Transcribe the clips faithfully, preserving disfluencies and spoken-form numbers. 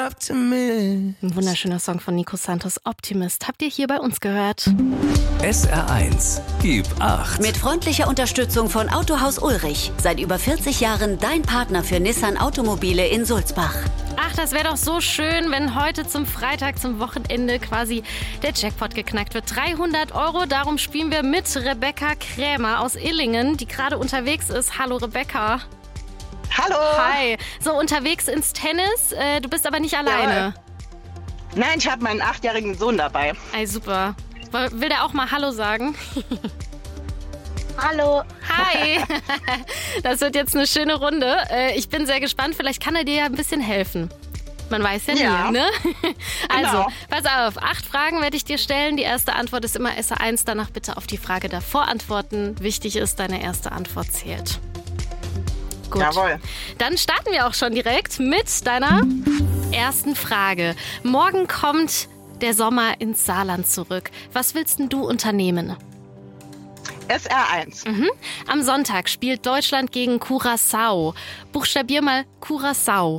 Optimist. Ein wunderschöner Song von Nico Santos, Optimist. Habt ihr hier bei uns gehört? S R eins, gib acht. Mit freundlicher Unterstützung von Autohaus Ulrich. Seit über vierzig Jahren dein Partner für Nissan Automobile in Sulzbach. Ach, das wäre doch so schön, wenn heute zum Freitag, zum Wochenende quasi der Jackpot geknackt wird. dreihundert Euro, darum spielen wir mit Rebecca Krämer aus Illingen, die gerade unterwegs ist. Hallo Rebecca. Hallo. Hi. So, unterwegs ins Tennis. Äh, du bist aber nicht alleine. Ja. Nein, ich habe meinen achtjährigen Sohn dabei. Ey, super. Will der auch mal Hallo sagen? Hallo. Hi. Das wird jetzt eine schöne Runde. Äh, ich bin sehr gespannt. Vielleicht kann er dir ja ein bisschen helfen. Man weiß ja nie, ja. ne? Also, genau. Pass auf. Acht Fragen werde ich dir stellen. Die erste Antwort ist immer S R eins. Danach bitte auf die Frage davor antworten. Wichtig ist, deine erste Antwort zählt. Gut. Jawohl. Dann starten wir auch schon direkt mit deiner ersten Frage. Morgen kommt der Sommer ins Saarland zurück. Was willst denn du unternehmen? S R eins. Mhm. Am Sonntag spielt Deutschland gegen Curaçao. Buchstabier mal Curaçao.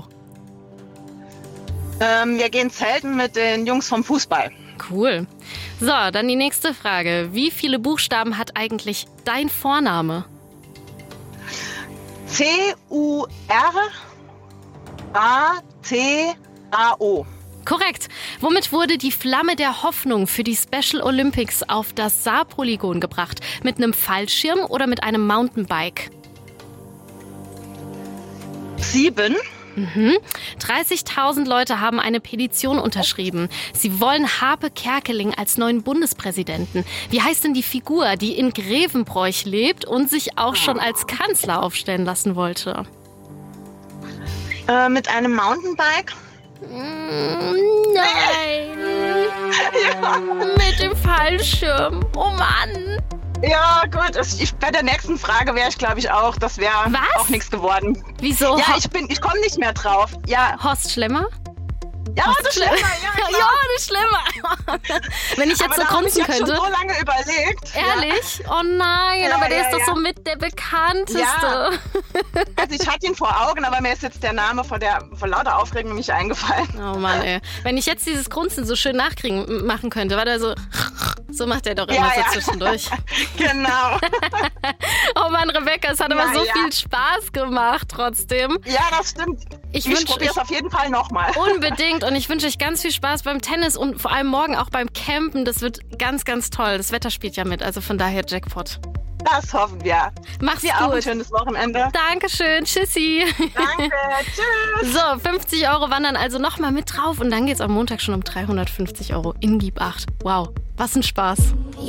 Ähm, wir gehen zelten mit den Jungs vom Fußball. Cool. So, dann die nächste Frage. Wie viele Buchstaben hat eigentlich dein Vorname? C U R A T A O. Korrekt. Womit wurde die Flamme der Hoffnung für die Special Olympics auf das Saarpolygon gebracht? Mit einem Fallschirm oder mit einem Mountainbike? Sieben. Mhm. dreißigtausend Leute haben eine Petition unterschrieben. Sie wollen Harpe Kerkeling als neuen Bundespräsidenten. Wie heißt denn die Figur, die in Grevenbroich lebt und sich auch schon als Kanzler aufstellen lassen wollte? Äh, mit einem Mountainbike. Nein. Ja. Mit dem Fallschirm. Oh Mann. Ja, gut. Es, ich, bei der nächsten Frage wäre ich, glaube ich, auch. Das wäre Was? auch nichts geworden. Wieso? Ja, ich bin, ich komme nicht mehr drauf. Ja, Horst Schlemmer? ja, das Schlimmer. Ja, Ja, klar. das Schlimmer. Wenn ich jetzt Aber so da hab ich grunzen jetzt könnte. schon so lange überlegt. Ehrlich? Oh nein, Ja, aber der ja, ist doch ja. so mit der bekannteste. Ja. Also ich hatte ihn vor Augen, aber mir ist jetzt der Name vor, der, vor lauter Aufregung nicht eingefallen. Oh Mann, ey. Wenn ich jetzt dieses Grunzen so schön nachkriegen machen könnte, war der so... So macht er doch immer Ja, so ja. zwischendurch. Genau. Oh Mann, Rebecca, es hat aber Na so ja. viel Spaß gemacht trotzdem. Ja, das stimmt. Ich Ich, wünsch- probiere es ich- auf jeden Fall nochmal. Unbedingt. Und ich wünsche euch ganz viel Spaß beim Tennis und vor allem morgen auch beim Campen. Das wird ganz, ganz toll. Das Wetter spielt ja mit, also von daher Jackpot. Das hoffen wir. Mach's Dir auch ein gut. schönes Wochenende. Dankeschön. Tschüssi. Danke. Tschüss. So, fünfzig Euro wandern also nochmal mit drauf und dann geht's am Montag schon um dreihundertfünfzig Euro in Gib acht. Wow, was ein Spaß.